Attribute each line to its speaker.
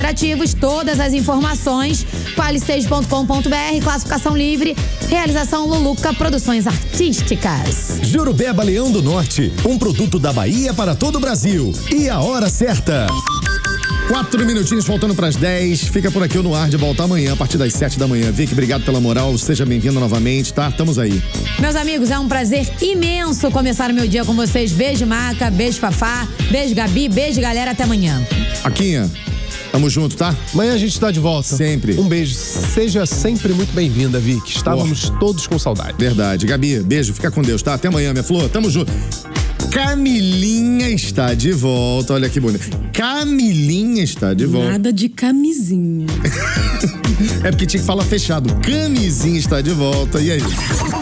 Speaker 1: cooperativos. Todas as informações, qualistage.com.br, classificação livre, realização Luluca Produções Artísticas.
Speaker 2: Jurubeba Leão do Norte, um produto da Bahia para todo o Brasil. E a hora certa. 4 minutinhos faltando para as 10. Fica por aqui no ar, de volta amanhã, a partir das 7 da manhã. Vicky, obrigado pela moral. Seja bem-vindo novamente, tá? Estamos aí.
Speaker 1: Meus amigos, é um prazer imenso começar o meu dia com vocês. Beijo, Maca. Beijo, Fafá. Beijo, Gabi. Beijo, galera. Até amanhã.
Speaker 2: Aquinha, tamo junto, tá?
Speaker 3: Amanhã a gente está de volta.
Speaker 2: Sempre.
Speaker 3: Um beijo. Seja sempre muito bem-vinda, Vicky. Estávamos todos com saudade.
Speaker 2: Verdade. Gabi, beijo. Fica com Deus, tá? Até amanhã, minha flor. Tamo junto. Camilinha está de volta. Olha que bonito. Camilinha está de volta.
Speaker 4: Nada de camisinha.
Speaker 2: É porque tinha que falar fechado. Camisinha está de volta. E aí?